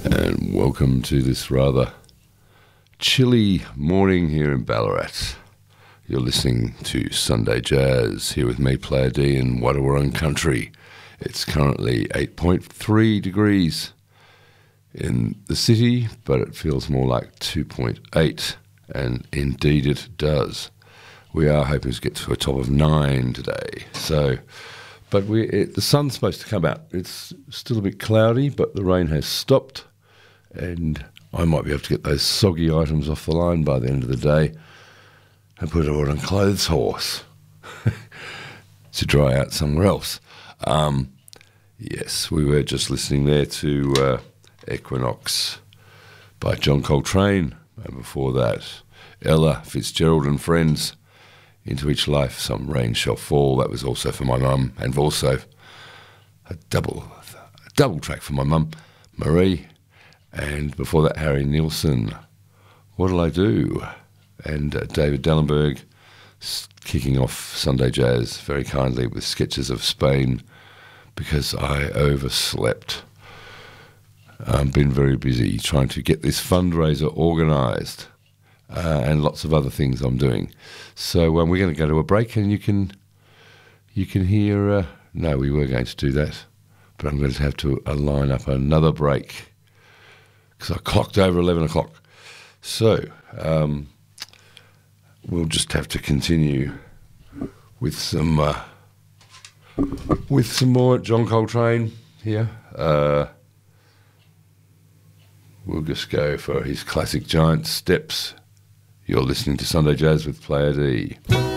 And welcome to this rather chilly morning here in Ballarat. You're listening to Sunday Jazz here with me, Player D, in Wadawurrung country. It's currently 8.3 degrees in the city, but it feels more like 2.8, and indeed it does. We are hoping to get to a top of 9 today. But the sun's supposed to come out. It's still a bit cloudy, but the rain has stopped, and I might be able to get those soggy items off the line by the end of the day and put it all on clothes horse to dry out somewhere else. Yes, we were just listening there to Equinox by John Coltrane, and before that, Ella Fitzgerald and Friends, Into Each Life Some Rain Shall Fall. That was also for my mum, and also a double track for my mum, Marie. And before that, Harry Nilsson, What'll I Do? And David Dellenberg kicking off Sunday Jazz very kindly with Sketches of Spain, because I overslept. I've been very busy trying to get this fundraiser organised and lots of other things I'm doing. So we're going to go to a break, and you can hear... no, we were going to do that, but I'm going to have to line up another break, because I clocked over 11 o'clock. So we'll just have to continue with some more John Coltrane here. We'll just go for his classic Giant Steps. You're listening to Sunday Jazz with Player D.